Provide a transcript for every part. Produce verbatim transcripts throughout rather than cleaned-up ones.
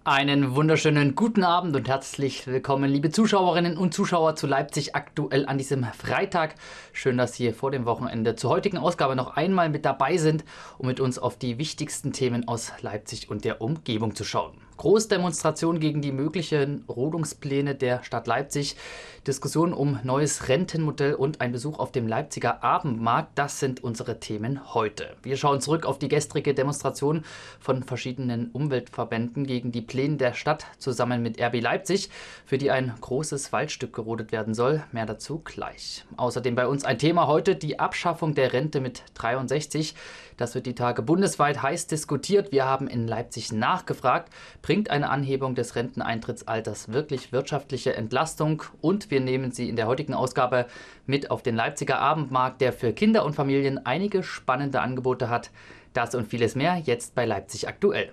Einen wunderschönen guten Abend und herzlich willkommen, liebe Zuschauerinnen und Zuschauer zu Leipzig aktuell an diesem Freitag. Schön, dass Sie vor dem Wochenende zur heutigen Ausgabe noch einmal mit dabei sind, um mit uns auf die wichtigsten Themen aus Leipzig und der Umgebung zu schauen. Großdemonstration gegen die möglichen Rodungspläne der Stadt Leipzig, Diskussion um neues Rentenmodell und ein Besuch auf dem Leipziger Abendmarkt, das sind unsere Themen heute. Wir schauen zurück auf die gestrige Demonstration von verschiedenen Umweltverbänden gegen die Pläne der Stadt zusammen mit R B Leipzig, für die ein großes Waldstück gerodet werden soll. Mehr dazu gleich. Außerdem bei uns ein Thema heute, die Abschaffung der Rente mit dreiundsechzig. Das wird die Tage bundesweit heiß diskutiert. Wir haben in Leipzig nachgefragt, bringt eine Anhebung des Renteneintrittsalters wirklich wirtschaftliche Entlastung? Und wir nehmen Sie in der heutigen Ausgabe mit auf den Leipziger Abendmarkt, der für Kinder und Familien einige spannende Angebote hat. Das und vieles mehr jetzt bei Leipzig aktuell.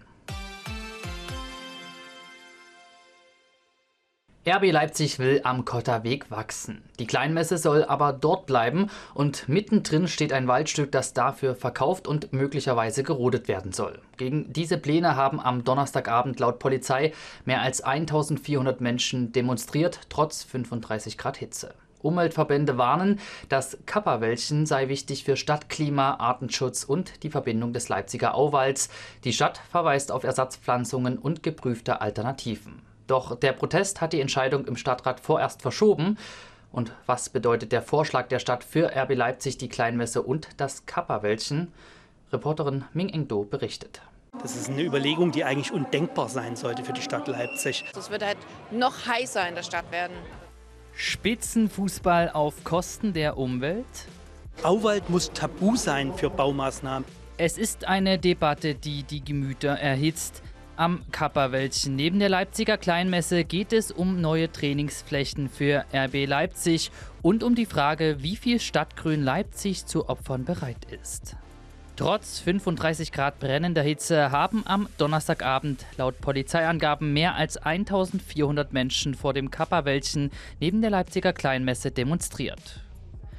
R B Leipzig will am Kotterweg wachsen. Die Kleinmesse soll aber dort bleiben und mittendrin steht ein Waldstück, das dafür verkauft und möglicherweise gerodet werden soll. Gegen diese Pläne haben am Donnerstagabend laut Polizei mehr als eintausendvierhundert Menschen demonstriert, trotz fünfunddreißig Grad Hitze. Umweltverbände warnen, das Kapperwäldchen sei wichtig für Stadtklima, Artenschutz und die Verbindung des Leipziger Auwalds. Die Stadt verweist auf Ersatzpflanzungen und geprüfte Alternativen. Doch der Protest hat die Entscheidung im Stadtrat vorerst verschoben. Und was bedeutet der Vorschlag der Stadt für R B Leipzig, die Kleinmesse und das Kapperwäldchen? Reporterin Ming Engdo berichtet. Das ist eine Überlegung, die eigentlich undenkbar sein sollte für die Stadt Leipzig. Es wird halt noch heißer in der Stadt werden. Spitzenfußball auf Kosten der Umwelt? Auwald muss tabu sein für Baumaßnahmen. Es ist eine Debatte, die die Gemüter erhitzt. Am Kapperwäldchen neben der Leipziger Kleinmesse geht es um neue Trainingsflächen für R B Leipzig und um die Frage, wie viel Stadtgrün Leipzig zu opfern bereit ist. Trotz fünfunddreißig Grad brennender Hitze haben am Donnerstagabend laut Polizeiangaben mehr als eintausendvierhundert Menschen vor dem Kapperwäldchen neben der Leipziger Kleinmesse demonstriert.